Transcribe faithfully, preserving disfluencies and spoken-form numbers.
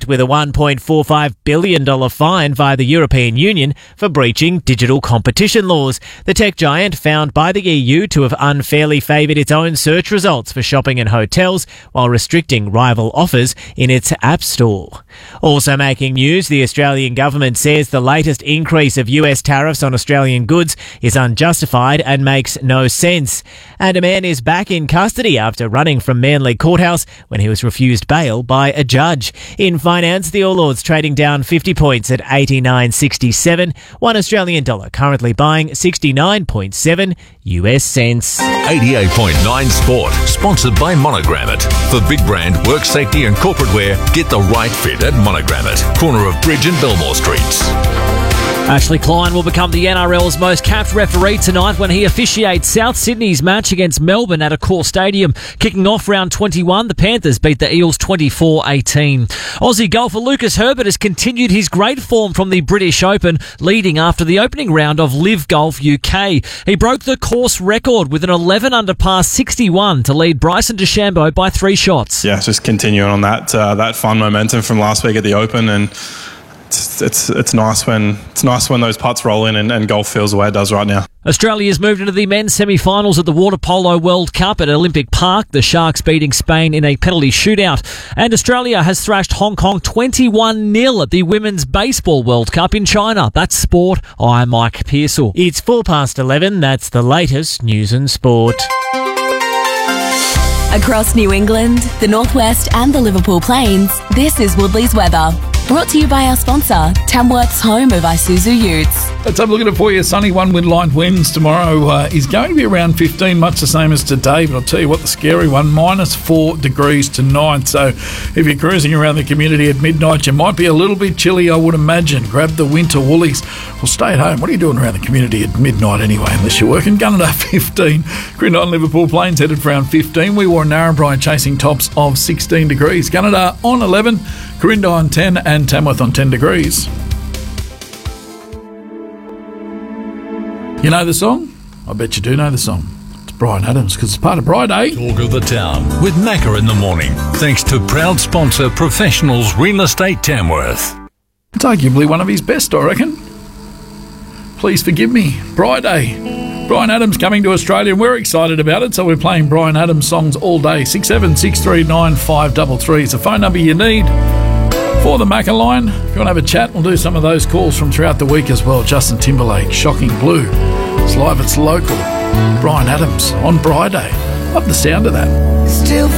hit with a one point four five billion dollars fine via the European Union for breaching digital competition laws. The tech giant, found by the E U to have unfairly favoured its own search results for shopping and hotels while restricting rival offers in its App Store. Also making news, the Australian government says the latest increase of U S tariffs on Australian goods is unjustified and makes no sense. And a man is back in custody after running from Manly Courthouse when he was refused bail by a judge. In finance, the All Ords trading down fifty points at eighty-nine sixty-seven. One Australian dollar currently buying sixty-nine point seven U S cents. eighty-eight point nine Sport, sponsored by Monogrammet. For big brand, work safety and corporate wear, get the right fit at Monogrammet, corner of Bridge and Belmore Streets. Ashley Klein will become the N R L's most capped referee tonight when he officiates South Sydney's match against Melbourne at Accor Stadium. Kicking off round twenty-one, the Panthers beat the Eels twenty-four eighteen. Aussie golfer Lucas Herbert has continued his great form from the British Open, leading after the opening round of Live Golf U K. He broke the course record with an eleven under par sixty-one to lead Bryson DeChambeau by three shots. Yeah, just continuing on that uh, that fun momentum from last week at the Open, and It's, it's it's nice when it's nice when those putts roll in and, and golf feels the way it does right now. Australia's moved into the men's semi-finals at the Water Polo World Cup at Olympic Park, the Sharks beating Spain in a penalty shootout. And Australia has thrashed Hong Kong twenty-one nil at the Women's Baseball World Cup in China. That's sport. I'm Mike Pearsall. It's four past eleven. That's the latest news and sport. Across New England, the Northwest and the Liverpool Plains, this is Woodley's weather. Brought to you by our sponsor, Tamworth's home of Isuzu Utes. Let's have a look at it for you. Sunny one wind line winds tomorrow uh, is going to be around fifteen, much the same as today. But I'll tell you what, the scary one, minus four degrees tonight. So if you're cruising around the community at midnight, you might be a little bit chilly, I would imagine. Grab the winter woolies. Well, stay at home. What are you doing around the community at midnight anyway, unless you're working? Gunnedah fifteen. Grindon Liverpool Plains headed for around fifteen. We were in Narrabri chasing tops of sixteen degrees. Gunnedah on eleven. Corinda on ten and Tamworth on ten degrees. You know the song? I bet you do know the song. It's Bryan Adams, because it's part of Friday. Talk of the Town with Macca in the morning. Thanks to proud sponsor Professionals Real Estate Tamworth. It's arguably one of his best, I reckon. Please forgive me. Friday. Bryan Adams coming to Australia, and we're excited about it, so we're playing Bryan Adams songs all day. six seven six three nine five three three is the phone number you need for the Macca line. If you want to have a chat, we'll do some of those calls from throughout the week as well. Justin Timberlake, Shocking Blue. It's live, it's local. Bryan Adams on Friday. Love the sound of that. Still